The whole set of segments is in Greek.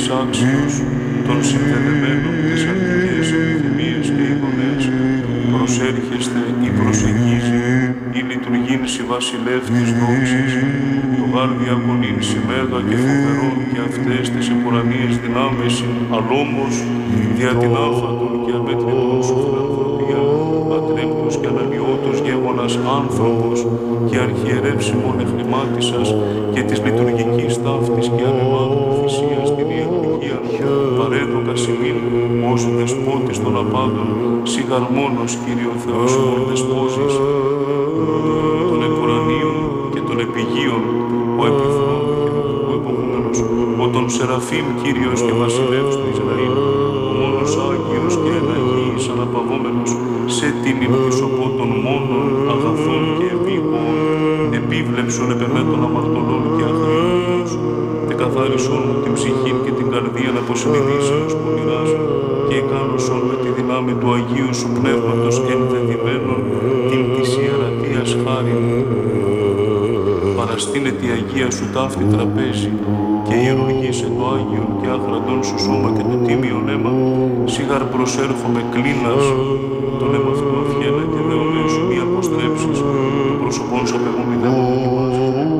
άξιος των συνδεδεμένων τις αρνητικές επιθυμίες και ειδονές, προσέρχεστε ή προσεγγίζει ή λειτουργήν σι βασιλεύ της δόξης, το γάρ διακονήν σι μέγα και φοβερόν και αυτές τις επουρανίες δυνάμεις, αλόμως δια την άφατον και αμέτρητον σου φιλανθρωπία, ατρέμπτος και αναλυότος γέγονας άνθρωπος και αρχιερεύσιμον εχρημάτισσας και της λειτουργικής ταύτης και ανεμάτων θυσίας την ιερουργία, παρέδοκα σημείν ως δεσπότης των απάντων, σιγαρμόνος Κύριο Θεός ημών δεσπόζης, των επουρανίων και των επιγείων, ο επιθρόν και ο εποχούμενος, ο των Σεραφείμ Κύριος και Βασιλεύς του Ισραήλ, ο μόνος Άγιος και εναγίης αναπαυόμενος, σε την υπησοπό των μόνων αγαθών και επίγων, επίβλεψον επεμέ των αμαρτωλών και αγριών σου, καθάρισον μου την ψυχή και την καρδία από συνειδήσεως πονηράς και εκάνωσον με τη δυνάμει του Αγίου σου Πνεύματος ενδεδειμένων την της ιερατείας χάρη. Παραστήνεται η Αγία σου ταύτη τραπέζι και ιερουργήσε το Άγιον και άχραντον σου σώμα και το τίμιον αίμα, σιγάρ προσέρχομαι κλίνας, τον αίμα αυτού αυχένα και δεωμέω σου μη αποστρέψεις, το πρόσωπόν σου απ' εγώ μη δαίμον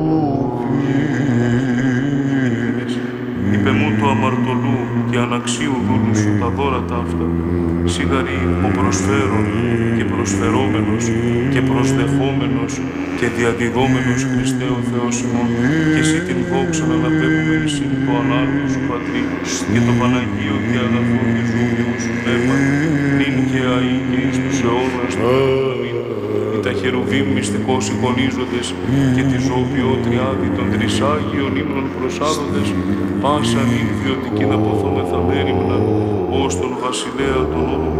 Είπε μου του αμαρτωλού και αναξίου δούλου σου τα δώρα ταύτα, σιγαρή ο προσφέρον και προσφερόμενος και προσδεχόμενος και διαδιδόμενος Χριστέ ο Θεός ημών, και εσύ την δόξα να αναπέμπουμε εσύ το ανάλογο σου Πατρί και το Παναγίο και αγαθό και ζώδιο σου Πνεύμα, νυν και αεί και εις τους αιώνας του αμήν. Τα χερουβίμ μυστικώς εικονίζοντες και τη ζώπιο τριάδη των τρισάγιων ύμνων προσάδοντες, πάσαν ή ιδιωτική να ποθόμεθα μέριμναν ως τον βασιλέα των όρων.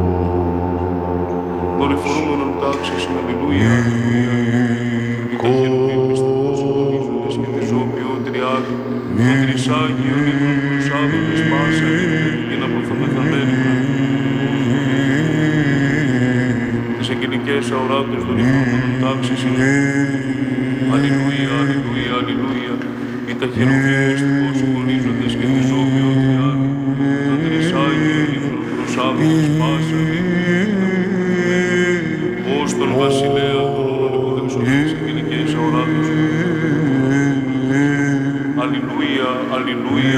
Δορυφορούμενον τάξης, αλληλούια, αλληλούια. Τα χερουβίμ μυστικώς εικονίζοντες και τη ζώπιο τριάδη των τρισάγιων ύμνων προσάδοντες, πάσαν ή ιδιωτική να ποθόμεθα μέριμναν. Τις αγγελικές αοράτες δορυφορούμενων τάξης είναι αλληλούια, αλληλούια, αλληλούια. Ή τα χερουβίμ μυστικώς εικονίζοντες και τη ζώπιο τριάδη των τρισάγιων ύμνων προσάδοντες, πάσαν ή ως τον βασιλέα των όρων υποδεξόντες αγγελικές αοράτες. Αλληλούια, αλληλούια,